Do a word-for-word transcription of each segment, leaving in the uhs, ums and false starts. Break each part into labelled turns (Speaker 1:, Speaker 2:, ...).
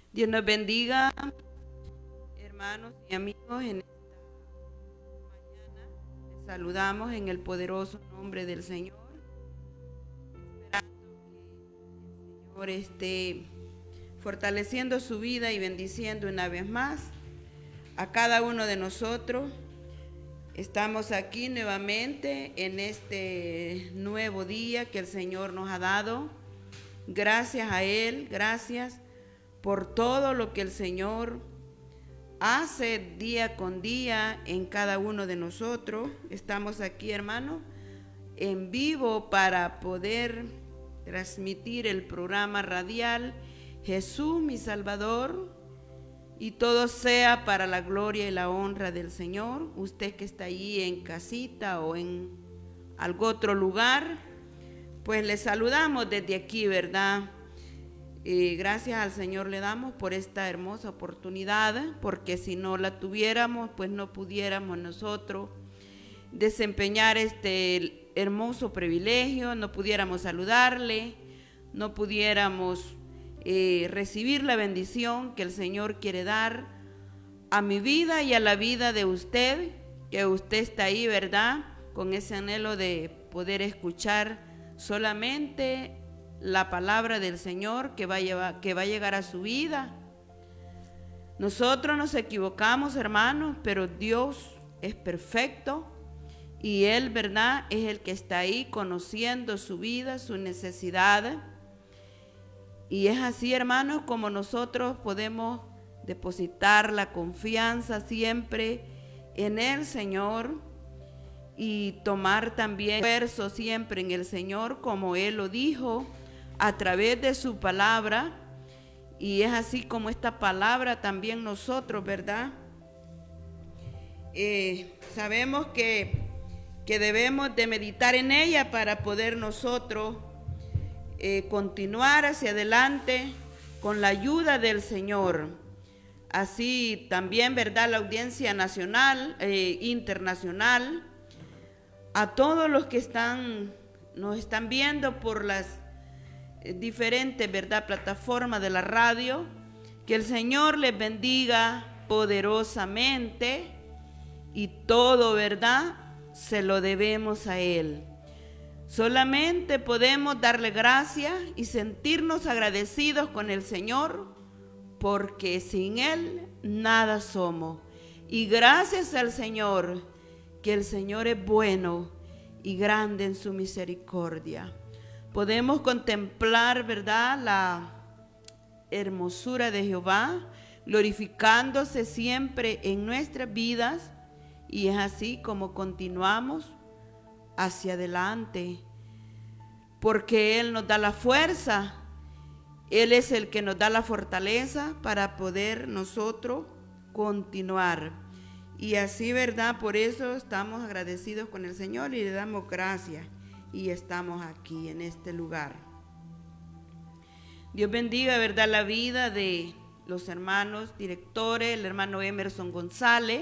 Speaker 1: Dios nos bendiga, hermanos y amigos. En esta mañana les saludamos en el poderoso nombre del Señor, esperando que el Señor esté fortaleciendo su vida y bendiciendo una vez más a cada uno de nosotros. Estamos aquí nuevamente en este nuevo día que el Señor nos ha dado. Gracias a Él, gracias por todo lo que el Señor hace día con día en cada uno de nosotros. Estamos aquí, hermanos, en vivo para poder transmitir el programa radial Jesús, mi Salvador, y todo sea para la gloria y la honra del Señor. Usted que está allí en casita o en algún otro lugar, pues le saludamos desde aquí, ¿verdad? Y gracias al Señor le damos por esta hermosa oportunidad, porque si no la tuviéramos, pues no pudiéramos nosotros desempeñar este hermoso privilegio, no pudiéramos saludarle, no pudiéramos eh, recibir la bendición que el Señor quiere dar a mi vida y a la vida de usted, que usted está ahí, ¿verdad? Con ese anhelo de poder escuchar solamente la palabra del Señor que va a llevar, que va a llegar a su vida. Nosotros nos equivocamos, hermanos, pero Dios es perfecto y Él, ¿verdad?, es el que está ahí conociendo su vida, su necesidad. Y es así, hermanos, como nosotros podemos depositar la confianza siempre en el Señor y tomar también esfuerzo siempre en el Señor, como Él lo dijo a través de su palabra. Y es así como esta palabra también nosotros, ¿verdad? Eh, sabemos que, que debemos de meditar en ella para poder nosotros eh, continuar hacia adelante con la ayuda del Señor. Así también, ¿verdad?, la audiencia nacional, eh, internacional, a todos los que están, nos están viendo por las diferentes, ¿verdad?, plataformas de la radio, que el Señor les bendiga poderosamente y todo, ¿verdad?, se lo debemos a Él. Solamente podemos darle gracias y sentirnos agradecidos con el Señor, porque sin Él nada somos. Y gracias al Señor, que el Señor es bueno y grande en su misericordia. Podemos contemplar, ¿verdad?, la hermosura de Jehová, glorificándose siempre en nuestras vidas, y es así como continuamos hacia adelante, porque Él nos da la fuerza, Él es el que nos da la fortaleza para poder nosotros continuar. Y así, ¿verdad?, por eso estamos agradecidos con el Señor y le damos gracias. Y estamos aquí en este lugar. Dios bendiga, ¿verdad?, la vida de los hermanos directores, el hermano Emerson González,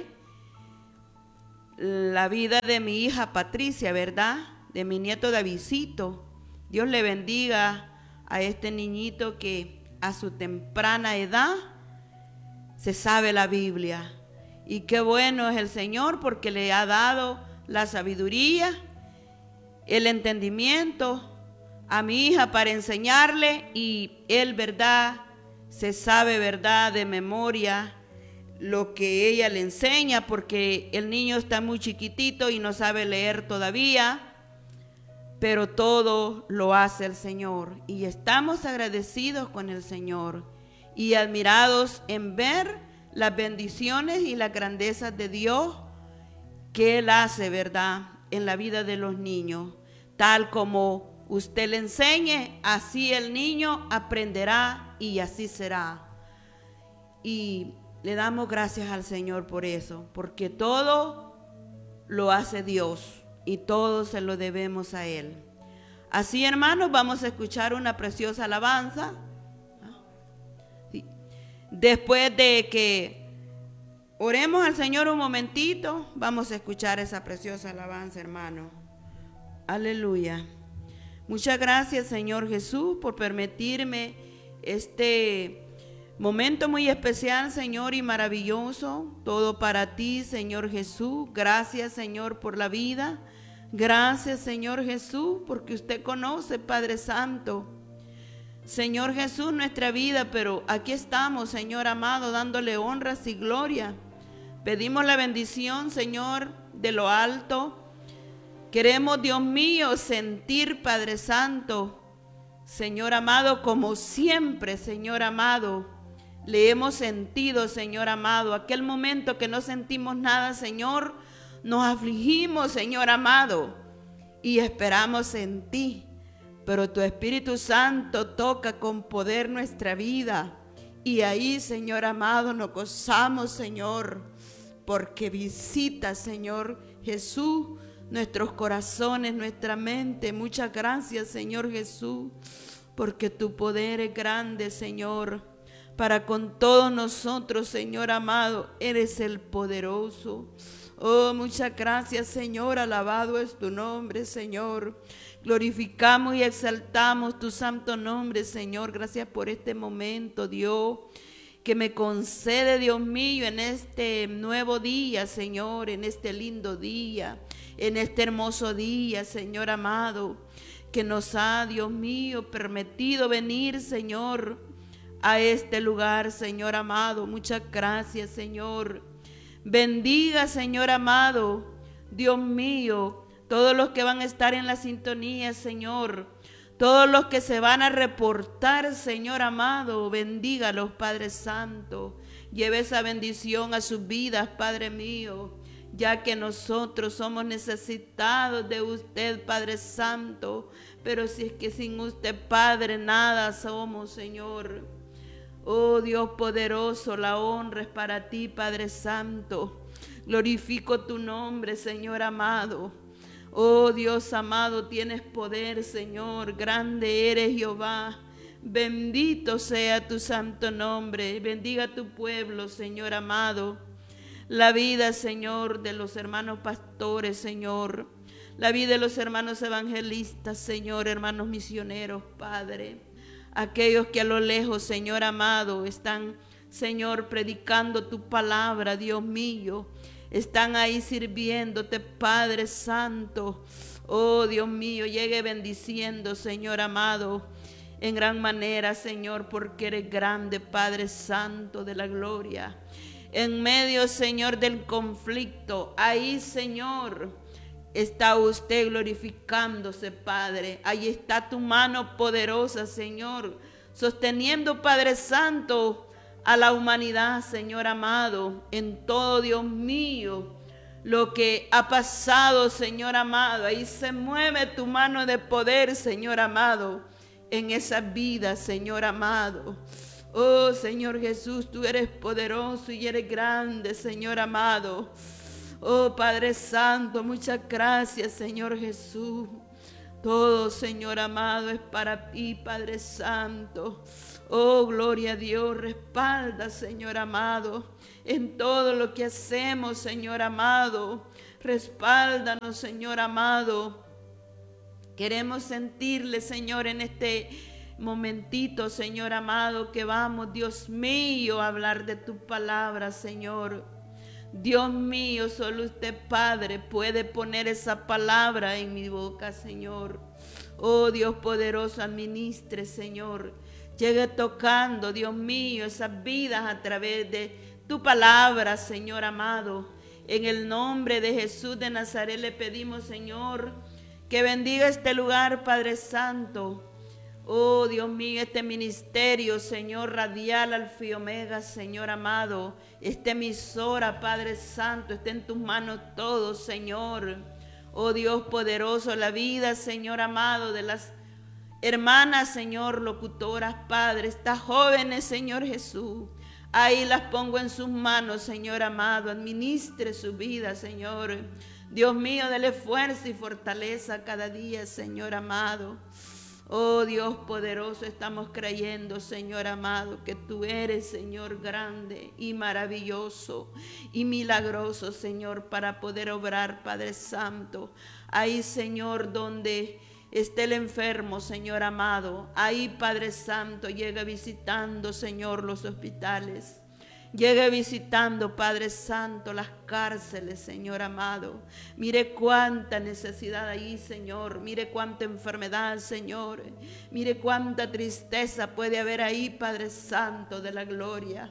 Speaker 1: la vida de mi hija Patricia, ¿verdad?, de mi nieto Davidcito. Dios le bendiga a este niñito que a su temprana edad se sabe la Biblia. Y qué bueno es el Señor, porque le ha dado la sabiduría, el entendimiento a mi hija para enseñarle, y él, ¿verdad?, se sabe, ¿verdad?, de memoria lo que ella le enseña, porque el niño está muy chiquitito y no sabe leer todavía, pero todo lo hace el Señor. Y estamos agradecidos con el Señor y admirados en ver las bendiciones y las grandezas de Dios que Él hace, ¿verdad?, en la vida de los niños. Tal como usted le enseñe, así el niño aprenderá y así será. Y le damos gracias al Señor por eso, porque todo lo hace Dios y todo se lo debemos a Él. Así, hermanos, vamos a escuchar una preciosa alabanza. Sí. Después de que oremos al Señor un momentito, vamos a escuchar esa preciosa alabanza, hermano. Aleluya. Muchas gracias, Señor Jesús, por permitirme este Momento muy especial, Señor, y maravilloso. Todo para ti, Señor Jesús. Gracias, Señor, por la vida. Gracias, Señor Jesús, porque usted conoce, Padre Santo. Señor Jesús, nuestra vida, pero aquí estamos, Señor amado, dándole honras y gloria. Pedimos la bendición, Señor, de lo alto. Queremos, Dios mío, sentir, Padre Santo, Señor amado, como siempre, Señor amado, le hemos sentido, Señor amado, aquel momento que no sentimos nada, Señor, nos afligimos, Señor amado, y esperamos en ti. Pero tu Espíritu Santo toca con poder nuestra vida. Y ahí, Señor amado, nos gozamos, Señor, porque visita, Señor Jesús, nuestros corazones, nuestra mente. Muchas gracias, Señor Jesús, porque tu poder es grande, Señor. Para con todos nosotros, Señor amado, eres el poderoso. Oh, muchas gracias, Señor. Alabado es tu nombre, Señor. Glorificamos y exaltamos tu santo nombre, Señor. Gracias por este momento, Dios, que me concede, Dios mío, en este nuevo día, Señor, en este lindo día, en este hermoso día, Señor amado, que nos ha, Dios mío, permitido venir, Señor, a este lugar, Señor amado. Muchas gracias, Señor. Bendiga, Señor amado, Dios mío, todos los que van a estar en la sintonía, Señor, todos los que se van a reportar, Señor amado, bendígalos, Padre Santo. Lleve esa bendición a sus vidas, Padre mío, ya que nosotros somos necesitados de usted, Padre Santo, pero si es que sin usted, Padre, nada somos, Señor. Oh Dios poderoso, la honra es para ti, Padre Santo. Glorifico tu nombre, Señor amado. Oh Dios amado, tienes poder, Señor. Grande eres, Jehová. Bendito sea tu santo nombre. Bendiga a tu pueblo, Señor amado. La vida, Señor, de los hermanos pastores, Señor. La vida de los hermanos evangelistas, Señor, hermanos misioneros, Padre. Aquellos que a lo lejos, Señor amado, están, Señor, predicando tu palabra, Dios mío. Están ahí sirviéndote, Padre Santo. Oh, Dios mío, llegue bendiciendo, Señor amado, en gran manera, Señor, porque eres grande, Padre Santo de la gloria. En medio, Señor, del conflicto, ahí, Señor, está usted glorificándose, Padre. Ahí está tu mano poderosa, Señor, sosteniendo, Padre Santo, a la humanidad, Señor amado, en todo, Dios mío, lo que ha pasado, Señor amado. Ahí se mueve tu mano de poder, Señor amado, en esa vida, Señor amado. Oh, Señor Jesús, tú eres poderoso y eres grande, Señor amado. Oh, Padre Santo, muchas gracias, Señor Jesús. Todo, Señor amado, es para ti, Padre Santo. Oh, gloria a Dios. Respalda, Señor amado, en todo lo que hacemos, Señor amado. Respáldanos, Señor amado. Queremos sentirle, Señor, en este momentito, Señor amado, que vamos, Dios mío, a hablar de tu palabra, Señor. Dios mío, solo usted, Padre, puede poner esa palabra en mi boca, Señor. Oh, Dios poderoso, administre, Señor. Llegue tocando, Dios mío, esas vidas a través de tu palabra, Señor amado. En el nombre de Jesús de Nazaret le pedimos, Señor, que bendiga este lugar, Padre Santo. Oh, Dios mío, este ministerio, Señor, radial Alfa y Omega, Señor amado, esta emisora, Padre Santo, está en tus manos todo, Señor. Oh, Dios poderoso, la vida, Señor amado, de las hermanas, Señor, locutoras, Padre, estas jóvenes, Señor Jesús, ahí las pongo en sus manos, Señor amado. Administre su vida, Señor. Dios mío, dele fuerza y fortaleza cada día, Señor amado. Oh, Dios poderoso, estamos creyendo, Señor amado, que tú eres, Señor, grande y maravilloso y milagroso, Señor, para poder obrar, Padre Santo. Ahí, Señor, donde esté el enfermo, Señor amado. Ahí, Padre Santo, llega visitando, Señor, los hospitales. Llega visitando, Padre Santo, las cárceles, Señor amado. Mire cuánta necesidad ahí, Señor. Mire cuánta enfermedad, Señor. Mire cuánta tristeza puede haber ahí, Padre Santo de la gloria.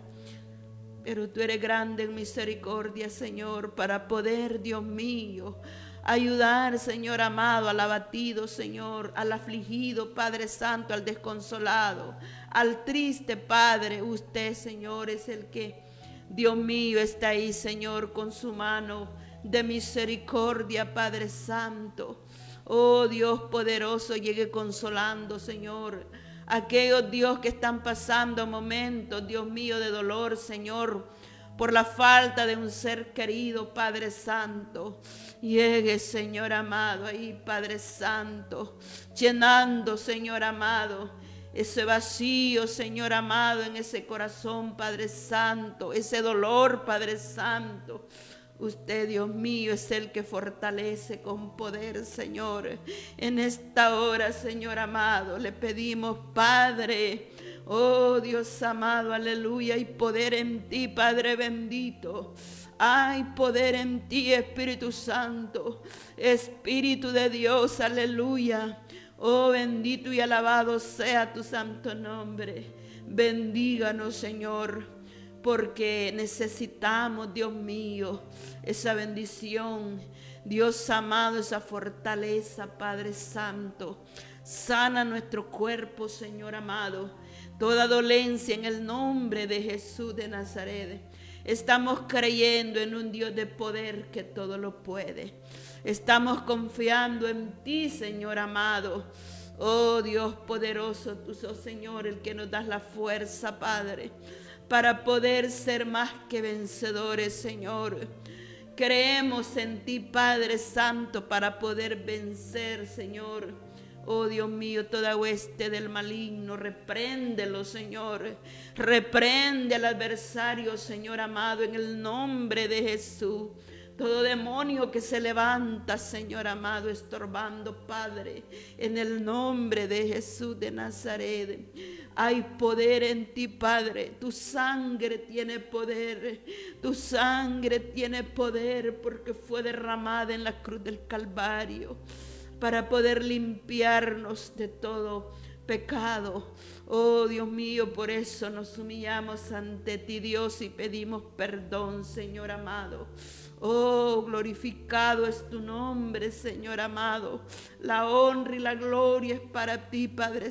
Speaker 1: Pero tú eres grande en misericordia, Señor, para poder, Dios mío, ayudar, Señor amado, al abatido, Señor, al afligido, Padre Santo, al desconsolado, al triste, Padre. Usted, Señor, es el que, Dios mío, está ahí, Señor, con su mano de misericordia, Padre Santo. Oh, Dios poderoso, llegue consolando, Señor, aquellos, Dios, que están pasando momentos, Dios mío, de dolor, Señor, por la falta de un ser querido, Padre Santo. Llegue, Señor amado, ahí, Padre Santo, llenando, Señor amado, ese vacío, Señor amado, en ese corazón, Padre Santo, ese dolor, Padre Santo. Usted, Dios mío, es el que fortalece con poder, Señor. En esta hora, Señor amado, le pedimos, Padre, oh Dios amado, aleluya, hay poder en ti, Padre bendito. Hay poder en ti, Espíritu Santo, Espíritu de Dios, aleluya. Oh, bendito y alabado sea tu santo nombre. Bendíganos, Señor, porque necesitamos, Dios mío, esa bendición, Dios amado, esa fortaleza, Padre Santo. Sana nuestro cuerpo, Señor amado, toda dolencia en el nombre de Jesús de Nazaret. Estamos creyendo en un Dios de poder que todo lo puede. Estamos confiando en ti, Señor amado. Oh Dios poderoso, tú sos, Señor, el que nos das la fuerza, Padre, para poder ser más que vencedores, Señor. Creemos en ti, Padre Santo, para poder vencer, Señor. Oh Dios mío, toda hueste del maligno, repréndelo, Señor. Reprende al adversario, Señor amado, en el nombre de Jesús. Todo demonio que se levanta, Señor amado, estorbando, Padre, en el nombre de Jesús de Nazaret. Hay poder en ti, Padre. Tu sangre tiene poder. Tu sangre tiene poder porque fue derramada en la cruz del Calvario para poder limpiarnos de todo pecado. Oh Dios mío, por eso nos humillamos ante ti, Dios, y pedimos perdón, Señor amado. Oh, glorificado es tu nombre, Señor amado. La honra y la gloria es para ti, Padre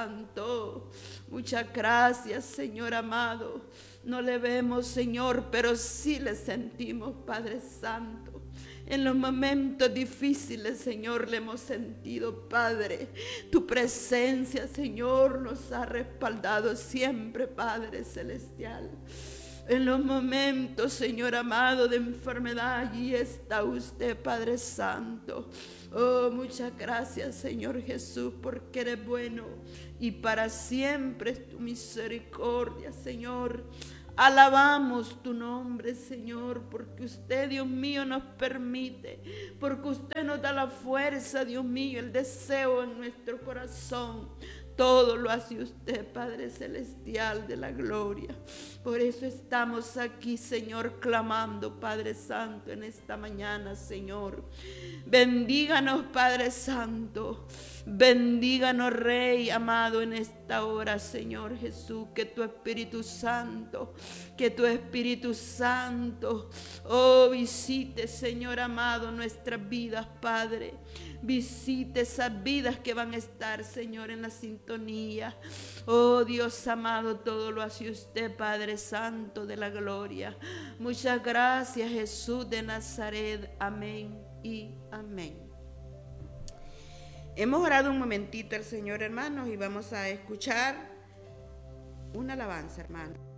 Speaker 1: Santo. Muchas gracias, Señor amado. No le vemos, Señor, pero sí le sentimos, Padre Santo. En los momentos difíciles, Señor, le hemos sentido, Padre. Tu presencia, Señor, nos ha respaldado siempre, Padre Celestial. En los momentos, Señor amado, de enfermedad, allí está usted, Padre Santo. Oh, muchas gracias, Señor Jesús, porque eres bueno y para siempre es tu misericordia, Señor. Alabamos tu nombre, Señor, porque usted, Dios mío, nos permite, porque usted nos da la fuerza, Dios mío, el deseo en nuestro corazón. Todo lo hace usted, Padre Celestial de la gloria. Por eso estamos aquí, Señor, clamando, Padre Santo, en esta mañana, Señor. Bendíganos, Padre Santo. Bendíganos, Rey amado, en esta hora, Señor Jesús. Que tu Espíritu Santo, que tu Espíritu Santo, oh, visite, Señor amado, nuestras vidas, Padre. Visite esas vidas que van a estar, Señor, en la sintonía. Oh, Dios amado, todo lo hace usted, Padre Santo de la gloria. Muchas gracias, Jesús de Nazaret. Amén y amén. Hemos orado un momentito al Señor, hermanos, y vamos a escuchar una alabanza, hermano.